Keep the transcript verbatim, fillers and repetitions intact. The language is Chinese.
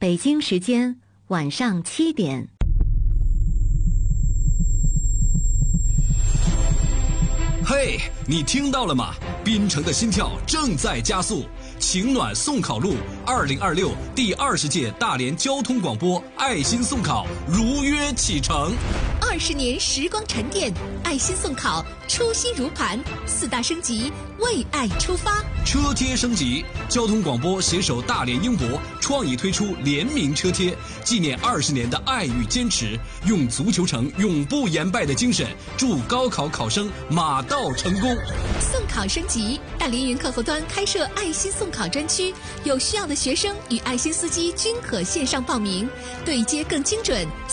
北京时间晚上七点。 嘿，你听到了吗？滨城的心跳正在加速。晴暖送考路二零二六第二十届大连交通广播爱心送考如约启程。 二十年时光沉淀，爱心送考初心如磐，四大升级，为爱出发。 车贴升级，交通广播携手大连英博创意推出联名车贴，纪念二十年的爱与坚持，用足球城永不言败的精神，祝高考考生马到成功。 送考升级，大连云客户端开设爱心送考专区，有需要的学生与爱心司机均可线上报名，对接更精准。